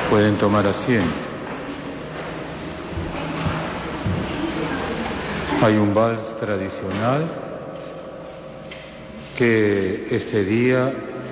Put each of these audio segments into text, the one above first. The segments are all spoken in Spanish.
Pueden tomar asiento. Hay un vals tradicional que este día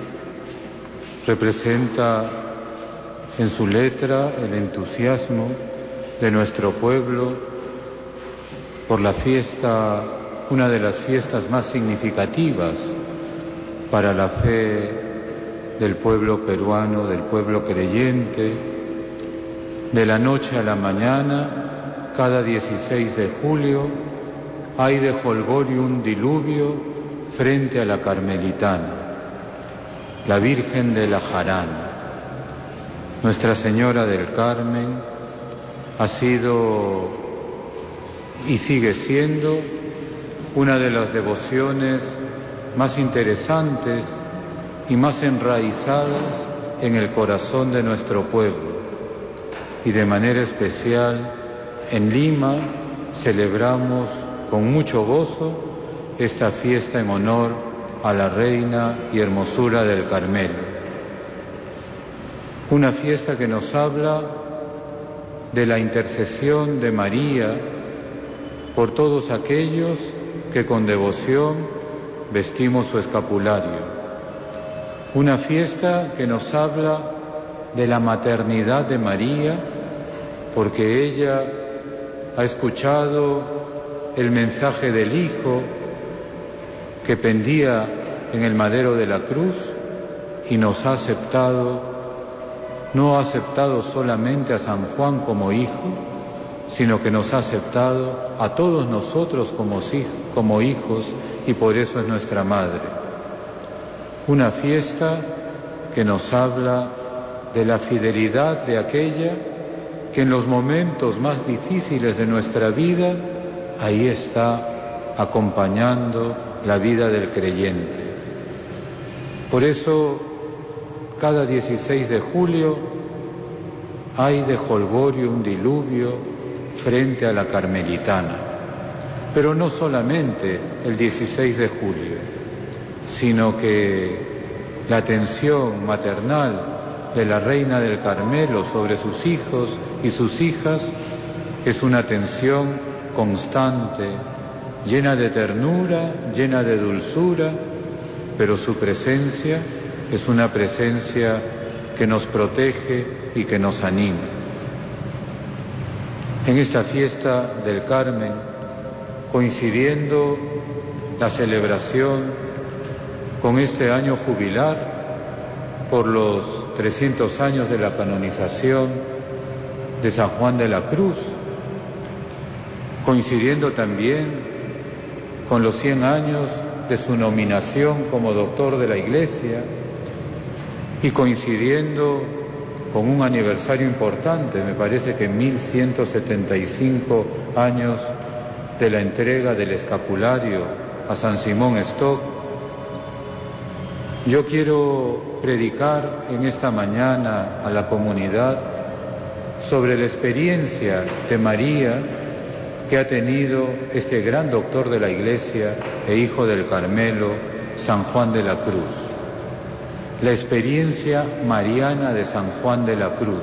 representa en su letra el entusiasmo de nuestro pueblo por la fiesta, una de las fiestas más significativas para la fe del pueblo peruano, del pueblo creyente. De la noche a la mañana, cada 16 de julio, hay de jolgorio un diluvio frente a la Carmelitana, la Virgen de la Jarana. Nuestra Señora del Carmen ha sido y sigue siendo una de las devociones más interesantes y más enraizadas en el corazón de nuestro pueblo. Y de manera especial, en Lima celebramos con mucho gozo esta fiesta en honor a la Reina y Hermosura del Carmelo. Una fiesta que nos habla de la intercesión de María por todos aquellos que con devoción vestimos su escapulario. Una fiesta que nos habla de la maternidad de María, porque ella ha escuchado el mensaje del Hijo que pendía en el madero de la cruz y nos ha aceptado, no ha aceptado solamente a San Juan como hijo, sino que nos ha aceptado a todos nosotros como hijos, y por eso es nuestra madre. Una fiesta que nos habla de la fidelidad de aquella que en los momentos más difíciles de nuestra vida, ahí está acompañando la vida del creyente. Por eso, cada 16 de julio hay de jolgorio un diluvio frente a la Carmelitana. Pero no solamente el 16 de julio, sino que la atención maternal de la Reina del Carmelo sobre sus hijos y sus hijas es una atención constante, llena de ternura, llena de dulzura, pero su presencia es una presencia que nos protege y que nos anima. En esta fiesta del Carmen, coincidiendo la celebración con este año jubilar por los 300 años de la canonización de San Juan de la Cruz, coincidiendo también con los 100 años de su nominación como doctor de la Iglesia y coincidiendo con un aniversario importante, me parece que 1175 años de la entrega del escapulario a San Simón Stock. Yo quiero predicar en esta mañana a la comunidad sobre la experiencia de María que ha tenido este gran doctor de la Iglesia e hijo del Carmelo, San Juan de la Cruz. La experiencia mariana de San Juan de la Cruz,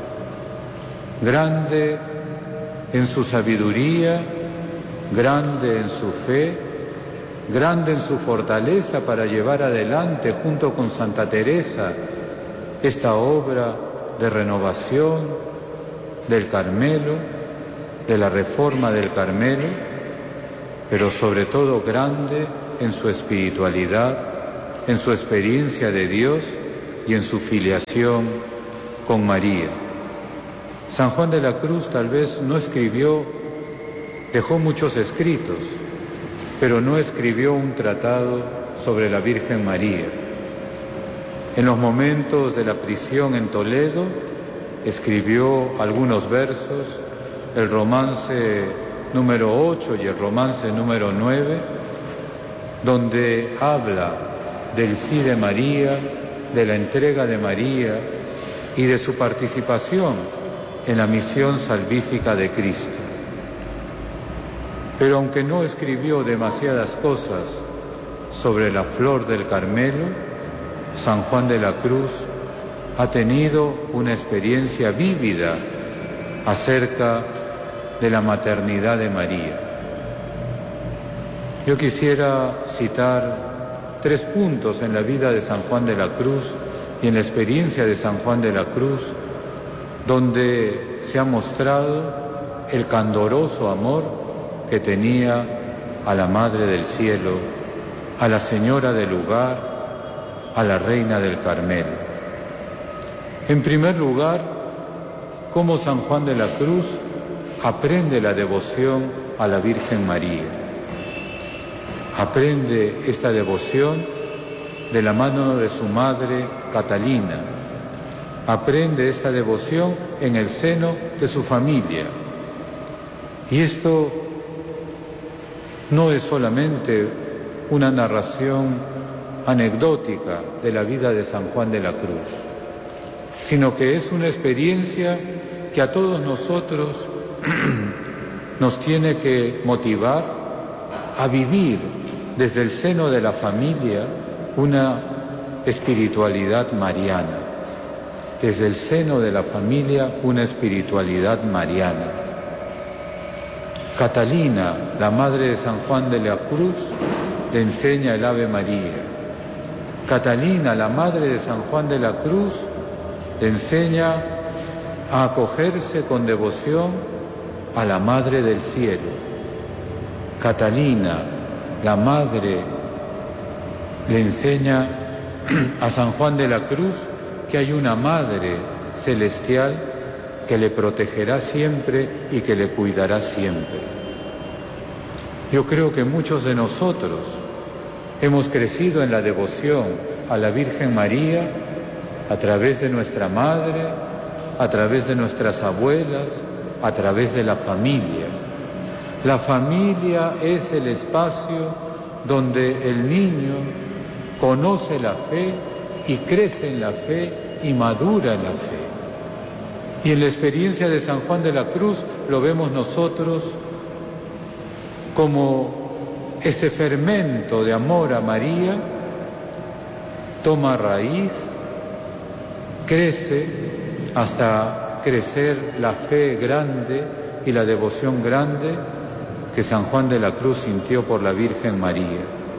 grande en su sabiduría, grande en su fe, grande en su fortaleza para llevar adelante junto con Santa Teresa esta obra de renovación del Carmelo, de la reforma del Carmelo, pero sobre todo grande en su espiritualidad, en su experiencia de Dios y en su filiación con María. San Juan de la Cruz tal vez no escribió, dejó muchos escritos, pero no escribió un tratado sobre la Virgen María. En los momentos de la prisión en Toledo, escribió algunos versos, el romance número 8 y el romance número 9, donde habla del sí de María, de la entrega de María y de su participación en la misión salvífica de Cristo. Pero aunque no escribió demasiadas cosas sobre la flor del Carmelo, San Juan de la Cruz ha tenido una experiencia vívida acerca de la maternidad de María. Yo quisiera citar 3 puntos en la vida de San Juan de la Cruz y en la experiencia de San Juan de la Cruz, donde se ha mostrado el candoroso amor que tenía a la Madre del Cielo, a la Señora del Lugar, a la Reina del Carmelo. En primer lugar, cómo San Juan de la Cruz aprende la devoción a la Virgen María. Aprende esta devoción de la mano de su madre Catalina. Aprende esta devoción en el seno de su familia. Y esto no es solamente una narración anecdótica de la vida de San Juan de la Cruz, sino que es una experiencia que a todos nosotros nos tiene que motivar a vivir desde el seno de la familia una espiritualidad mariana. Desde el seno de la familia una espiritualidad mariana. Catalina, la madre de San Juan de la Cruz, le enseña el Ave María. Catalina, la madre de San Juan de la Cruz, le enseña a acogerse con devoción a la Madre del Cielo. Catalina, la madre, le enseña a San Juan de la Cruz que hay una Madre celestial que le protegerá siempre y que le cuidará siempre. Yo creo que muchos de nosotros hemos crecido en la devoción a la Virgen María a través de nuestra madre, a través de nuestras abuelas, a través de la familia. La familia es el espacio donde el niño conoce la fe y crece en la fe y madura en la fe. Y en la experiencia de San Juan de la Cruz lo vemos nosotros como este fermento de amor a María toma raíz, crece hasta crecer la fe grande y la devoción grande que San Juan de la Cruz sintió por la Virgen María.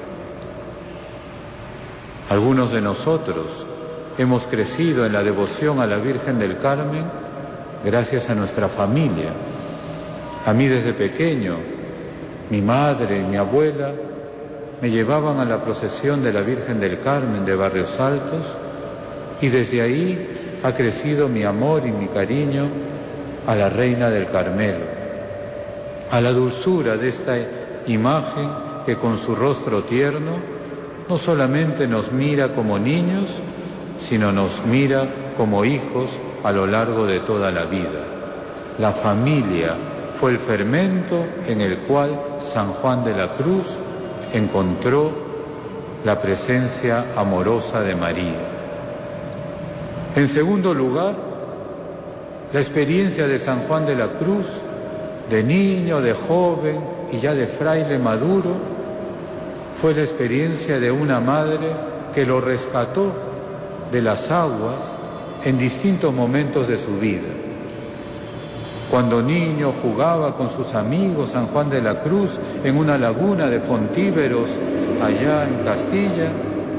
Algunos de nosotros hemos crecido en la devoción a la Virgen del Carmen gracias a nuestra familia. A mí desde pequeño, mi madre y mi abuela me llevaban a la procesión de la Virgen del Carmen de Barrios Altos y desde ahí ha crecido mi amor y mi cariño a la Reina del Carmelo, a la dulzura de esta imagen que con su rostro tierno no solamente nos mira como niños, sino nos mira como hijos a lo largo de toda la vida. La familia fue el fermento en el cual San Juan de la Cruz encontró la presencia amorosa de María. En segundo lugar, la experiencia de San Juan de la Cruz, de niño, de joven y ya de fraile maduro, fue la experiencia de una madre que lo rescató de las aguas en distintos momentos de su vida. Cuando niño jugaba con sus amigos San Juan de la Cruz en una laguna de Fontíveros allá en Castilla,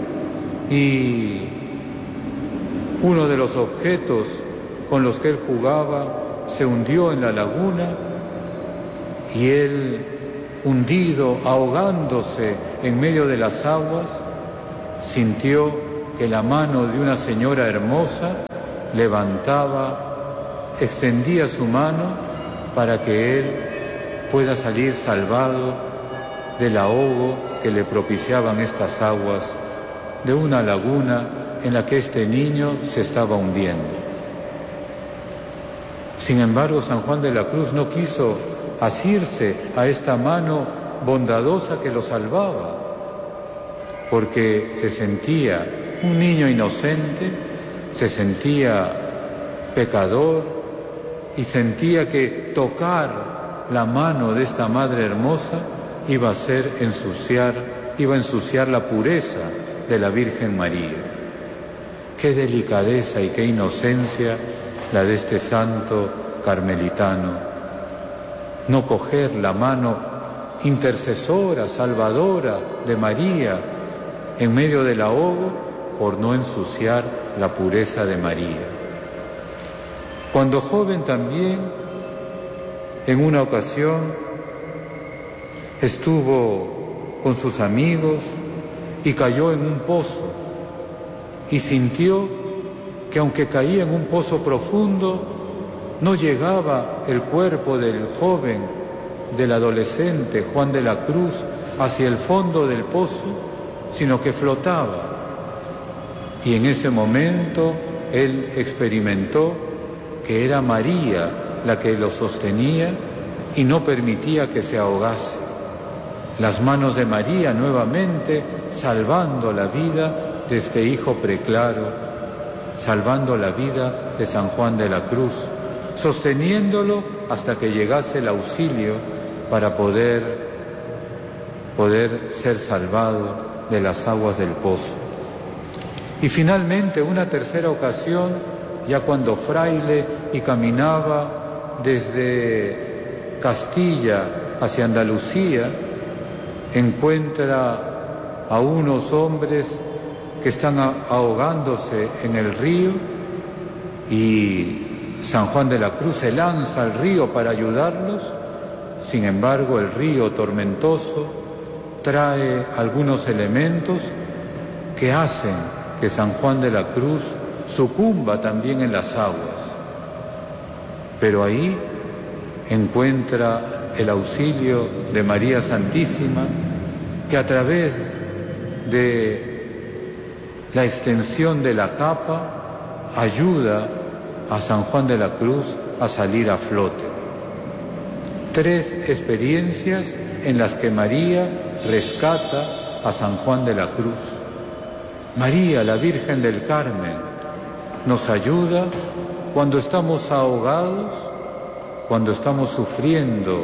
y uno de los objetos con los que él jugaba se hundió en la laguna y él, hundido, ahogándose en medio de las aguas, sintió que la mano de una señora hermosa levantaba, extendía su mano para que él pueda salir salvado del ahogo que le propiciaban estas aguas de una laguna en la que este niño se estaba hundiendo. Sin embargo, San Juan de la Cruz no quiso asirse a esta mano bondadosa que lo salvaba, porque se sentía un niño inocente, se sentía pecador y sentía que tocar la mano de esta Madre hermosa iba a ensuciar la pureza de la Virgen María. Qué delicadeza y qué inocencia la de este santo carmelitano. No coger la mano intercesora, salvadora de María en medio del ahogo por no ensuciar la pureza de María. Cuando joven también, en una ocasión, estuvo con sus amigos y cayó en un pozo y sintió que aunque caía en un pozo profundo, no llegaba el cuerpo del joven, del adolescente Juan de la Cruz hacia el fondo del pozo, sino que flotaba. Y en ese momento él experimentó que era María la que lo sostenía y no permitía que se ahogase. Las manos de María nuevamente salvando la vida de este hijo preclaro, salvando la vida de San Juan de la Cruz, sosteniéndolo hasta que llegase el auxilio para poder ser salvado de las aguas del pozo. Y finalmente, una tercera ocasión, ya cuando fraile y caminaba desde Castilla hacia Andalucía, encuentra a unos hombres que están ahogándose en el río y San Juan de la Cruz se lanza al río para ayudarlos. Sin embargo, el río tormentoso trae algunos elementos que hacen que San Juan de la Cruz sucumba también en las aguas. Pero ahí encuentra el auxilio de María Santísima, que a través de la extensión de la capa ayuda a San Juan de la Cruz a salir a flote. 3 experiencias en las que María rescata a San Juan de la Cruz. María, la Virgen del Carmen, nos ayuda cuando estamos ahogados, cuando estamos sufriendo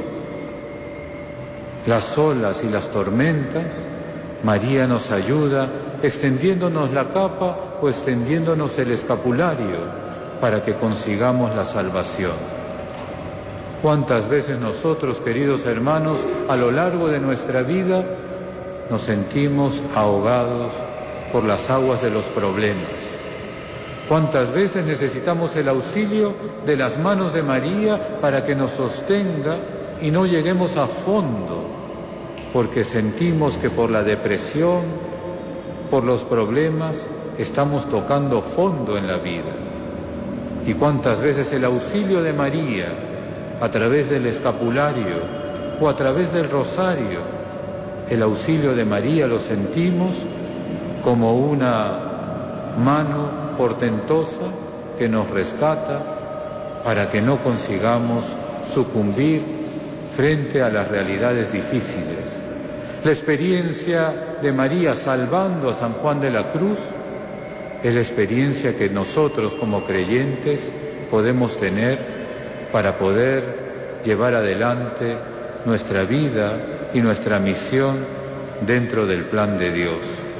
las olas y las tormentas. María nos ayuda extendiéndonos la capa o extendiéndonos el escapulario para que consigamos la salvación. ¿Cuántas veces nosotros, queridos hermanos, a lo largo de nuestra vida nos sentimos ahogados por las aguas de los problemas? ¿Cuántas veces necesitamos el auxilio de las manos de María para que nos sostenga y no lleguemos a fondo? Porque sentimos que por la depresión, por los problemas, estamos tocando fondo en la vida. Y cuántas veces el auxilio de María, a través del escapulario o a través del rosario, el auxilio de María lo sentimos como una mano portentosa que nos rescata para que no consigamos sucumbir frente a las realidades difíciles. La experiencia de María salvando a San Juan de la Cruz es la experiencia que nosotros como creyentes podemos tener para poder llevar adelante nuestra vida y nuestra misión dentro del plan de Dios.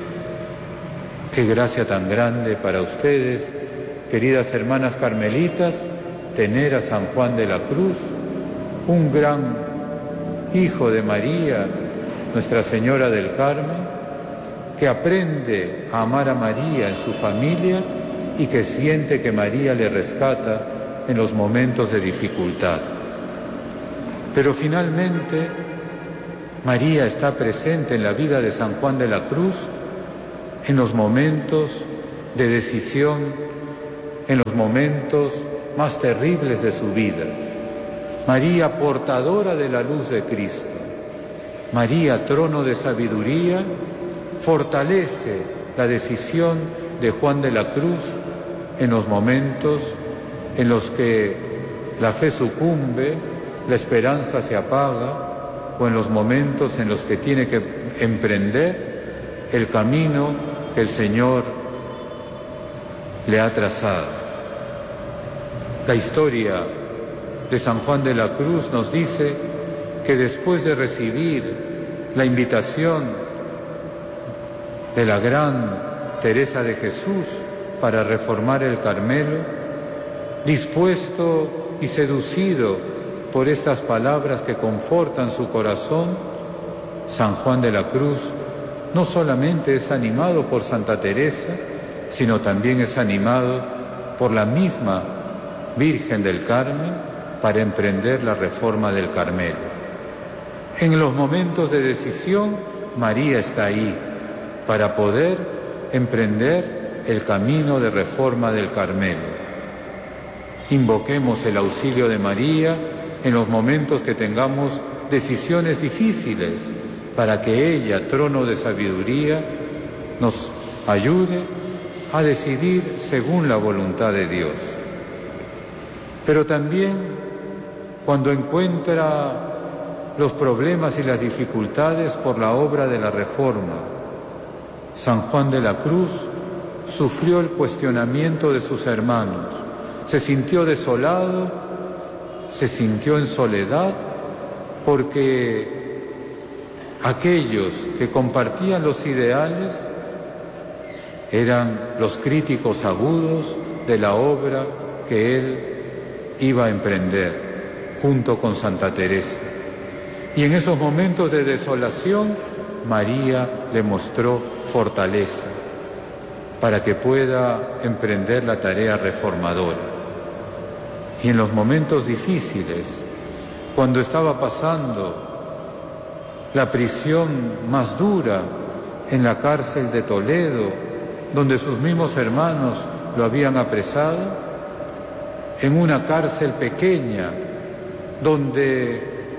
Qué gracia tan grande para ustedes, queridas hermanas carmelitas, tener a San Juan de la Cruz, un gran hijo de María, Nuestra Señora del Carmen, que aprende a amar a María en su familia y que siente que María le rescata en los momentos de dificultad. Pero finalmente, María está presente en la vida de San Juan de la Cruz en los momentos de decisión, en los momentos más terribles de su vida. María, portadora de la luz de Cristo. María, trono de sabiduría, fortalece la decisión de Juan de la Cruz en los momentos en los que la fe sucumbe, la esperanza se apaga, o en los momentos en los que tiene que emprender el camino que el Señor le ha trazado. La historia de San Juan de la Cruz nos dice que después de recibir la invitación de la gran Teresa de Jesús para reformar el Carmelo, dispuesto y seducido por estas palabras que confortan su corazón, San Juan de la Cruz no solamente es animado por Santa Teresa, sino también es animado por la misma Virgen del Carmen para emprender la reforma del Carmelo. En los momentos de decisión, María está ahí para poder emprender el camino de reforma del Carmelo. Invoquemos el auxilio de María en los momentos que tengamos decisiones difíciles, para que ella, trono de sabiduría, nos ayude a decidir según la voluntad de Dios. Pero también cuando encuentra los problemas y las dificultades por la obra de la reforma, San Juan de la Cruz sufrió el cuestionamiento de sus hermanos, se sintió desolado, se sintió en soledad, porque aquellos que compartían los ideales eran los críticos agudos de la obra que él iba a emprender junto con Santa Teresa. Y en esos momentos de desolación, María le mostró fortaleza para que pueda emprender la tarea reformadora. Y en los momentos difíciles, cuando estaba pasando la prisión más dura en la cárcel de Toledo, donde sus mismos hermanos lo habían apresado, en una cárcel pequeña, donde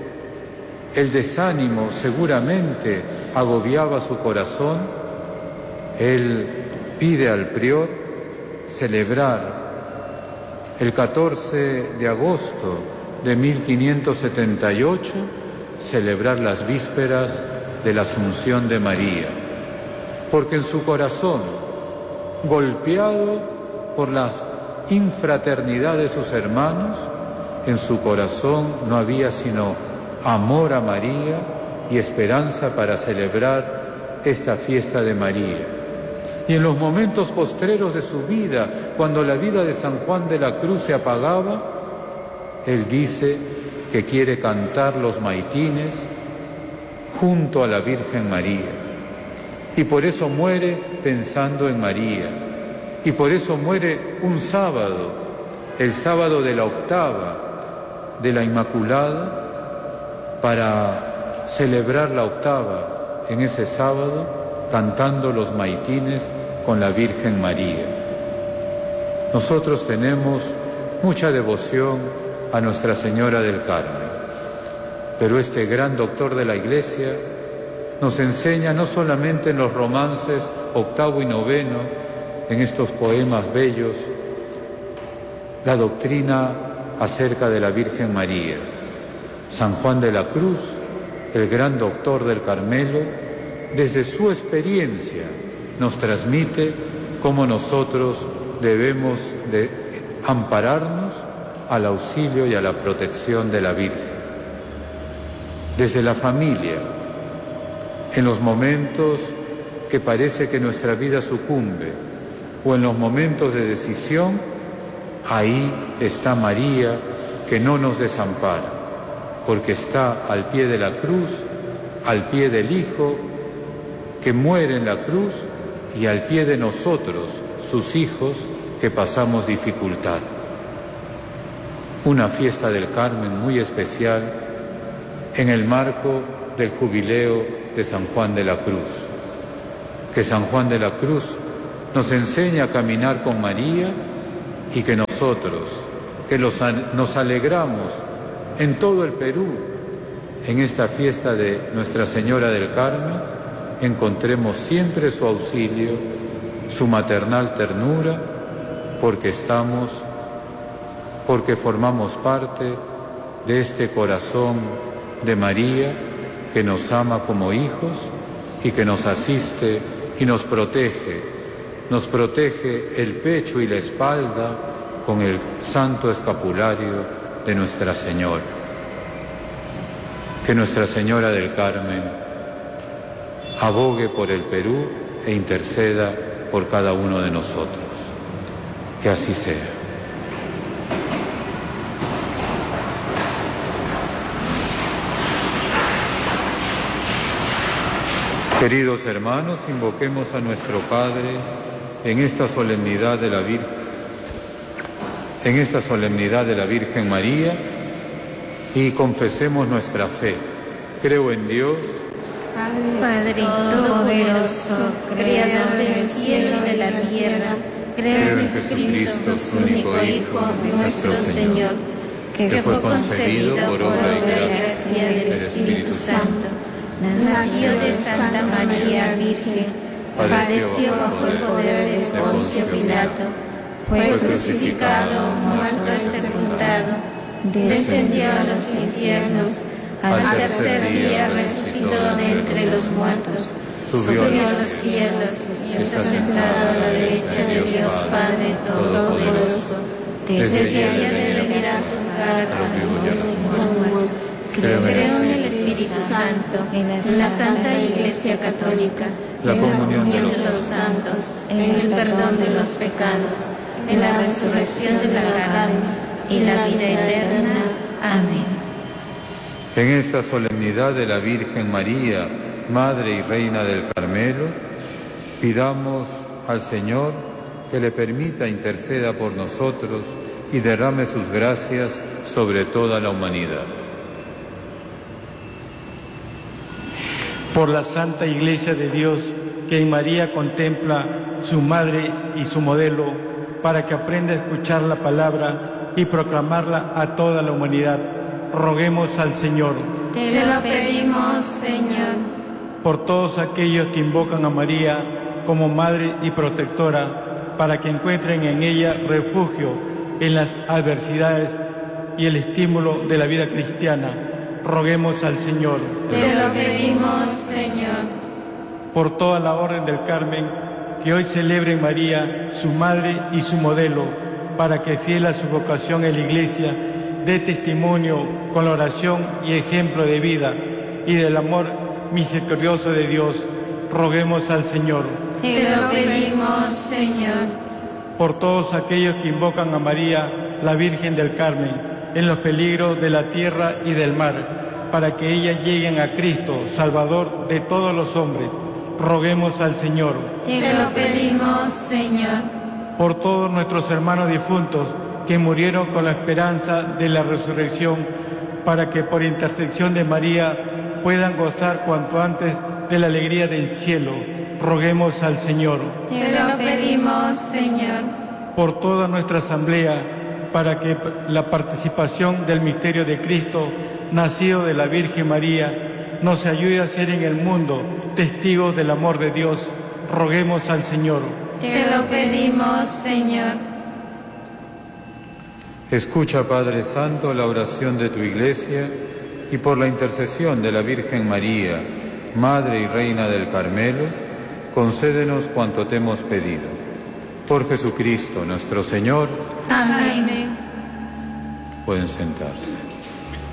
el desánimo seguramente agobiaba su corazón, él pide al prior celebrar el 14 de agosto de 1578, celebrar las vísperas de la Asunción de María, porque en su corazón, golpeado por la infraternidad de sus hermanos, en su corazón no había sino amor a María y esperanza para celebrar esta fiesta de María. Y en los momentos postreros de su vida, cuando la vida de San Juan de la Cruz se apagaba, él dice que quiere cantar los maitines junto a la Virgen María. Y por eso muere pensando en María. Y por eso muere un sábado, el sábado de la octava de la Inmaculada, para celebrar la octava en ese sábado, cantando los maitines con la Virgen María. Nosotros tenemos mucha devoción a Nuestra Señora del Carmen, pero este gran doctor de la Iglesia nos enseña no solamente en los romances octavo y noveno, en estos poemas bellos, la doctrina acerca de la Virgen María. San Juan de la Cruz, el gran doctor del Carmelo, desde su experiencia nos transmite cómo nosotros debemos de ampararnos al auxilio y a la protección de la Virgen. Desde la familia, en los momentos que parece que nuestra vida sucumbe o en los momentos de decisión, ahí está María que no nos desampara, porque está al pie de la cruz, al pie del Hijo, que muere en la cruz, y al pie de nosotros, sus hijos, que pasamos dificultad. Una fiesta del Carmen muy especial en el marco del jubileo de San Juan de la Cruz. Que San Juan de la Cruz nos enseña a caminar con María y que nosotros, que nos alegramos en todo el Perú, en esta fiesta de Nuestra Señora del Carmen, encontremos siempre su auxilio, su maternal ternura, porque formamos parte de este corazón de María que nos ama como hijos y que nos asiste y nos protege el pecho y la espalda con el santo escapulario de Nuestra Señora. Que Nuestra Señora del Carmen abogue por el Perú e interceda por cada uno de nosotros. Que así sea. Queridos hermanos, invoquemos a nuestro Padre en esta solemnidad de la Virgen María y confesemos nuestra fe. Creo en Dios, Padre Todopoderoso, Creador del cielo y de la tierra. Creo en Jesucristo, su único Hijo, nuestro Señor, que fue concebido por obra y gracia del Espíritu Santo. Nació de Santa María Virgen, padeció bajo el poder de Poncio Pilato, fue crucificado, muerto y sepultado, descendió a los infiernos, al tercer día resucitó de entre los muertos, subió a los cielos y está sentado a la derecha de Dios Padre Todopoderoso. Desde allá debe venir a juzgar a los vivos y a los muertos. Creo en el Espíritu Santo, en la Santa Iglesia Católica, en la comunión de los santos, en el perdón de los pecados, en la resurrección de la carne y la vida eterna. Amén. en esta solemnidad de la Virgen María, Madre y Reina del Carmelo, pidamos al Señor que le permita interceda por nosotros y derrame sus gracias sobre toda la humanidad. Por la Santa Iglesia de Dios, que en María contempla su madre y su modelo, para que aprenda a escuchar la palabra y proclamarla a toda la humanidad, roguemos al Señor. Te lo pedimos, Señor. Por todos aquellos que invocan a María como Madre y Protectora, para que encuentren en ella refugio en las adversidades y el estímulo de la vida cristiana, roguemos al Señor. Te lo pedimos, Señor. Por toda la Orden del Carmen, que hoy celebren María, su madre y su modelo, para que fiel a su vocación en la Iglesia, dé testimonio con la oración y ejemplo de vida y del amor misericordioso de Dios, roguemos al Señor. Te lo pedimos, Señor. Por todos aquellos que invocan a María, la Virgen del Carmen, en los peligros de la tierra y del mar, para que ellas lleguen a Cristo, Salvador de todos los hombres, roguemos al Señor. Te lo pedimos, Señor. Por todos nuestros hermanos difuntos que murieron con la esperanza de la resurrección, para que por intercesión de María puedan gozar cuanto antes de la alegría del cielo, roguemos al Señor. Te lo pedimos, Señor. Por toda nuestra asamblea, para que la participación del misterio de Cristo, nacido de la Virgen María, nos ayude a ser en el mundo testigos del amor de Dios, roguemos al Señor. Te lo pedimos, Señor. Escucha, Padre Santo, la oración de tu Iglesia y por la intercesión de la Virgen María, Madre y Reina del Carmelo, concédenos cuanto te hemos pedido. Por Jesucristo nuestro Señor. Amén. Pueden sentarse.